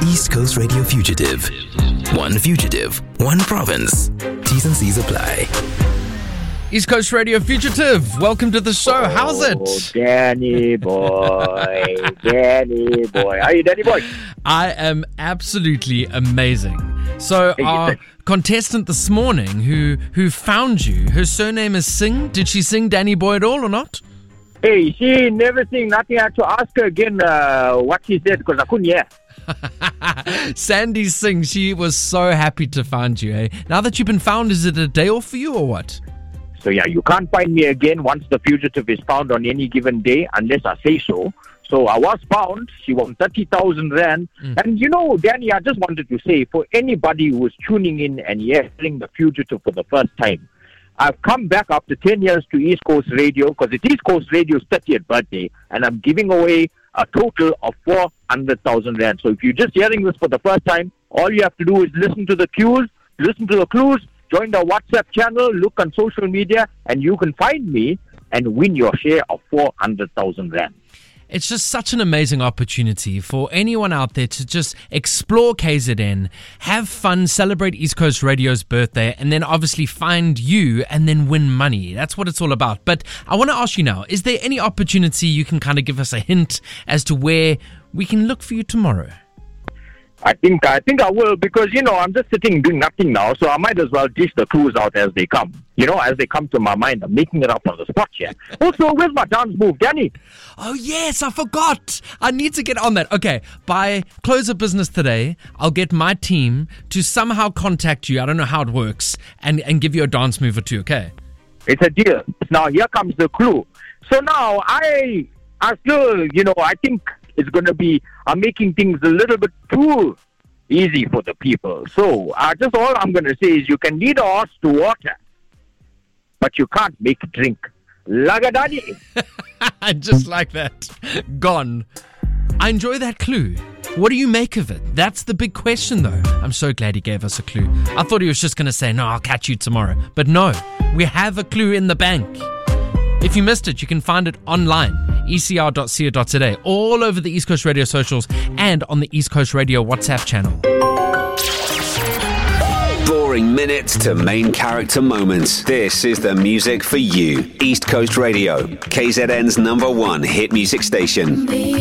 East Coast Radio Fugitive. One fugitive, one province. T's and C's apply. East Coast Radio Fugitive, welcome to the show. How's it? Danny boy. Danny boy. How are you, Danny boy? I am absolutely amazing. So our contestant this morning who found you, her surname is Singh. Did she sing Danny Boy at all or not? Hey, she never sing nothing. I had to ask her again what she said because I couldn't hear. Sandy Singh, she was so happy to find you. Eh? Now that you've been found, is it a day off for you or what? So yeah, you can't find me again once the fugitive is found on any given day unless I say so. So I was found. She won 30,000 Rand. And you know, Danny, I just wanted to say, for anybody who is tuning in and hearing the fugitive for the first time, I've come back after 10 years to East Coast Radio because it's East Coast Radio's 30th birthday, and I'm giving away a total of 400,000 Rand. So if you're just hearing this for the first time, all you have to do is listen to the clues, join the WhatsApp channel, look on social media, and you can find me and win your share of 400,000 Rand. It's just such an amazing opportunity for anyone out there to just explore KZN, have fun, celebrate East Coast Radio's birthday, and then obviously find you and then win money. That's what it's all about. But I want to ask you now, is there any opportunity you can kind of give us a hint as to where we can look for you tomorrow? I think I will because, you know, I'm just sitting doing nothing now, so I might as well dish the clues out as they come. You know, as they come to my mind, I'm making it up on the spot here. Also, where's my dance move, Danny? Oh, yes, I forgot. I need to get on that. Okay, by close of business today, I'll get my team to somehow contact you. I don't know how it works, and give you a dance move or two, okay? It's a deal. Now, here comes the clue. So now, I still, you know, I think it's going to be, I'm making things a little bit too easy for the people. So, just all I'm going to say is you can lead a horse to water, but you can't make it drink. Lagadani. Just like that. Gone. I enjoy that clue. What do you make of it? That's the big question, though. I'm so glad he gave us a clue. I thought he was just going to say, no, I'll catch you tomorrow. But no, we have a clue in the bank. If you missed it, you can find it online, ecr.co.za, all over the East Coast Radio socials and on the East Coast Radio WhatsApp channel. Boring minutes to main character moments. This is the music for you. East Coast Radio, KZN's #1 hit music station.